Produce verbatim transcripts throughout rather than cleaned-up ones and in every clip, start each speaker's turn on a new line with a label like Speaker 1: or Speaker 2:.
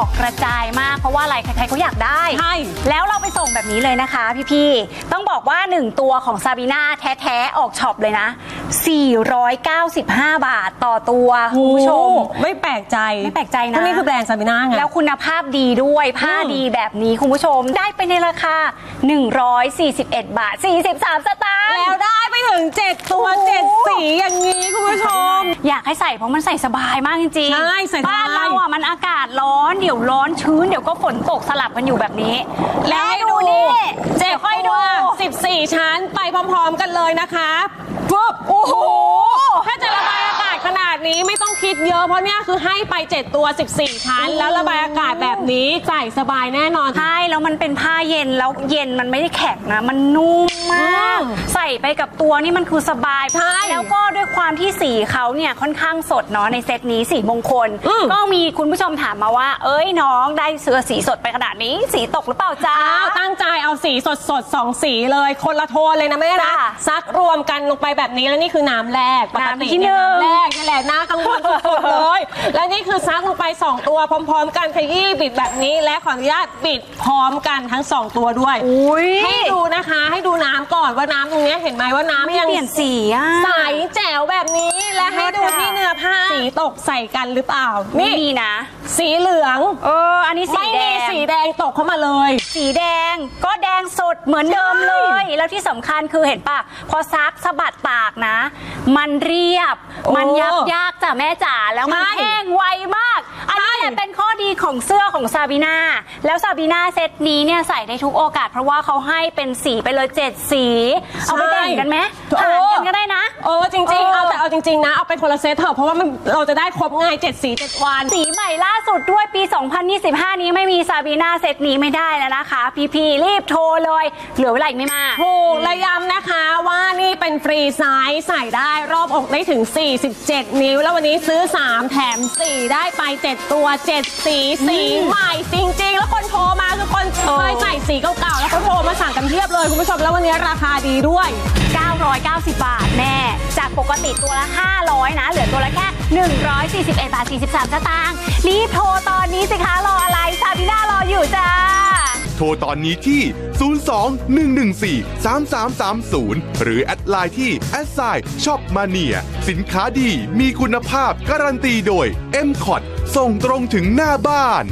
Speaker 1: อกกระจายมากเพราะว่าอะไรใครๆเขาอยากได้
Speaker 2: ใช่
Speaker 1: แล้วเราไปส่งแบบนี้เลยนะคะพี่ๆต้องบอกว่าหนึ่งตัวของซาบีน่าแท้ๆออกช็อปเลยนะสี่ร้อยเก้าสิบห้าบาทต่อตัวคุณผู้ชม
Speaker 2: ไม่แปลกใจ
Speaker 1: ไม่แปลกใจนะ
Speaker 2: เพราะนี่คือแบรนด์ซาบีน่าไง
Speaker 1: แล้วคุณภาพดีด้วยผ้าดีแบบนี้คุณผู้ชมได้ไปในราคาหนึ่งร้อยสี่สิบเอ็ดบาทสี่สิบสามสตางค์
Speaker 2: แล้วได้ไปถึงเจ็ดตัวเจ็ดสีอย่างนี้คุณผู้ชม
Speaker 1: อยากให้ใส่เพราะมันใส่สบายมากจริงๆ
Speaker 2: ใช่ใส่
Speaker 1: บ้านเราอ่ะมันอากาศร้อนเดี๋ยวร้อนชื้นเดี๋ยวก็ฝนตกสลับกันอยู่แบบนี้
Speaker 2: แล้วให้ดูนี่เจ็ดตัวสิบสี่ชั้นไปพร้อมๆกันเลยนะคะปุ๊บโอ้โหถ้าจะระบายอากาศขนาดนี้ไม่ต้องคิดเยอะเพราะเนี่ยคือให้ไปเจ็ดตัวสิบสี่ชั้นแล้วระบายอากาศแบบนี้ใส่สบายแน่นอน
Speaker 1: ใช่แล้วมันเป็นผ้าเย็นแล้วเย็นมันไม่ได้แข็งนะมันนุ่มมากใส่ไปกับตัวนี่มันคือสบาย
Speaker 2: ใช่
Speaker 1: แล้วก็ด้วยความที่สีเขาเนี่ยค่อนข้างสดเนาะในเซตนี้สีมงคลก็มีคุณผู้ชมถามมาว่าเอ้ยน้องได้เสื้อสีสดไปขนาดนี้สีตกหรือเปล่าจ้า
Speaker 2: ตั้งใจเอาสีสดสดสองสีเลยคนละโทนเลยนะแม่นะซักรวมกันลงไปแบบนี้แล้วนี่คือน้ำแรกปกติเนี่ยน้ำแรกนี่แหละน่ากังวลสุดๆเลยและนี่คือซักลงไปสองตัวพร้อมๆกันขยี้บิดแบบนี้และขออนุญาตบิดพร้อมกันทั้งสองตัวด้วยให้ดูนะคะให้ดูน้ำก่อนว่าน้ำตรงนี้เห็นไหมว่าน้ำ
Speaker 1: ยังเปลี่ยนสี
Speaker 2: ใสแจ๋วแบบนี้และให้ดูที่เนื้อผ้าสีตกใส่กันหรือเปล่า
Speaker 1: นี่มีนะ
Speaker 2: สีเหลือง
Speaker 1: เอออันนี้สีแดง
Speaker 2: ไม่มีสีแดงตกเข้ามาเลย
Speaker 1: สีแดงก็แดงสดเหมือนเดิมเลยแล้วที่สำคัญคือเห็นปะพอซักสะบัดตากนะมันเรียบมันยับยากจ้ะแม่จ๋าแล้วมันแห้งไวมากอันนี้แหละเป็นข้อดีของเสื้อของซาบีน่าแล้วซาบีน่าเซตนี้เนี่ยใส่ได้ทุกโอกาสเพราะว่าเขาให้เป็นสีไปเลยเจ็ดสีเอาไปแบ่งกันไหมหารกันก็ได้นะ
Speaker 2: เออจริงๆเอาแต่เอาจริงๆนะเอาเป็นคนละเซตเถอะเพราะว่ามันเราจะได้ครบง่ายเจ็ดสีเจ็ดวัน
Speaker 1: สีใหม่ล่าสุดด้วยปีสองพันยี่สิบห้านี้ไม่มีซาบีน่าเซตนี้ไม่ได้แล้วนะคะพี่ๆรีบโทรเลยเหลือเวลาอีกไม่มาก
Speaker 2: ถูกและย้ำนะคะว่านี่เป็นฟรีไซส์ใส่ได้รอบอกได้ถึงสี่สิบเจ็ดนิ้วแล้ววันนี้ซื้อสามแถมสี่ได้ไปเจ็ดตัวเจ็ดสีสีใหม่จริงๆแล้วคนโทรมาคือคนเคยใส่สีเก่าๆแล้วเขาโทรมาสั่งกันเทียบเลยคุณผู้ชมแล้ววันนี้ราคาดีด้วย
Speaker 1: เก้าร้อยเก้าสิบบาทแม่จากปกติตัวละห้าร้อยนะเหลือตัวละแค่หนึ่งร้อยสี่สิบเอ็ดบาทสี่สิบสามสตางค์รีบโทรตอนนี้สิคะรออะไรซาบีน่ารออยู่จ้า
Speaker 3: โทรตอนนี้ที่ศูนย์ สอง หนึ่ง หนึ่ง สี่ สาม สาม สาม ศูนย์หรือแอดไลน์ที่แอดไซน์ช็อปมาเนียสินค้าดีมีคุณภาพการันตีโดย เอ็ม คอท ส่งตรงถึงหน้าบ้าน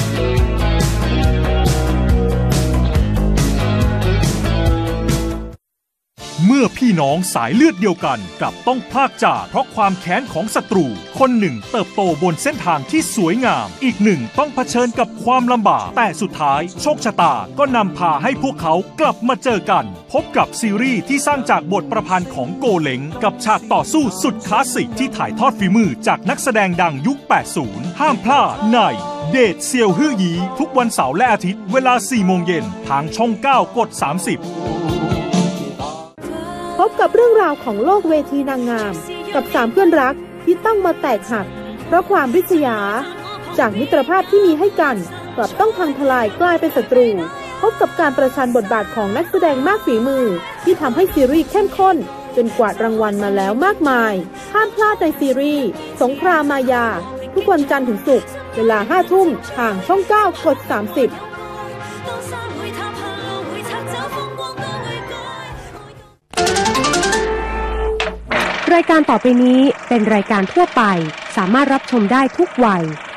Speaker 4: เมื่อพี่น้องสายเลือดเดียวกันกลับต้องพลากจากเพราะความแค้นของศัตรูคนหนึ่งเติบโตบนเส้นทางที่สวยงามอีกหนึ่งต้องเผชิญกับความลำบากแต่สุดท้ายโชคชะตาก็นำพาให้พวกเขากลับมาเจอกันพบกับซีรีส์ที่สร้างจากบทประพันธ์ของโกเล้งกับฉากต่อสู้สุดคลาสสิกที่ถ่ายทอดฝีมือจากนักแสดงดังยุคแปดสิบห้ามพลาดในเดทเซียวฮื่อหยีทุกวันเสาร์และอาทิตย์เวลาสี่โมงเย็นทางช่องเก้ากดสามสิบ
Speaker 5: พบกับเรื่องราวของโลกเวทีนางงามกับสามเพื่อนรักที่ต้องมาแตกหักเพราะความริษยาจากมิตรภาพที่มีให้กันกลับต้องพังทลายกลายเป็นศัตรูพบกับการประชันบทบาทของนักแสดงมากฝีมือที่ทำให้ซีรีส์เข้มข้นจนกวาดรางวัลมาแล้วมากมายห้ามพลาดในซีรีส์สงครามมายาทุกวันจันทร์ถึงศุกร์เวลาห้าทุ่มทางช่องเก้ากดสามสิบ
Speaker 6: รายการต่อไปนี้เป็นรายการทั่วไปสามารถรับชมได้ทุกวัย